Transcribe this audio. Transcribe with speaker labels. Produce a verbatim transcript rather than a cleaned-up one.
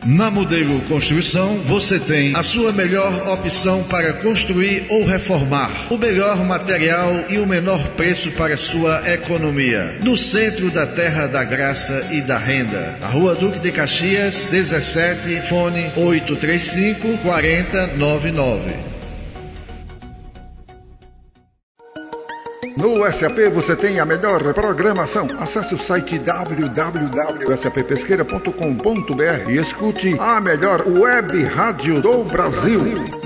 Speaker 1: Na Modelo Construção, você tem a sua melhor opção para construir ou reformar. O melhor material e o menor preço para sua economia. No centro da Terra da Graça e da Renda. A Rua Duque de Caxias, dezessete, fone oito três cinco, quatro zero nove nove.
Speaker 2: No S A P você tem a melhor programação. Acesse o site w w w ponto s a p pesqueira ponto com ponto b r e escute a melhor web rádio do Brasil.